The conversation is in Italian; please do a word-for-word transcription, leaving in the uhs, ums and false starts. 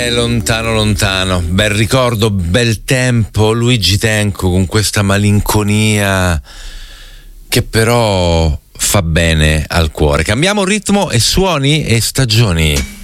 È lontano lontano, bel ricordo, bel tempo, Luigi Tenco con questa malinconia che però fa bene al cuore. Cambiamo ritmo e suoni e stagioni.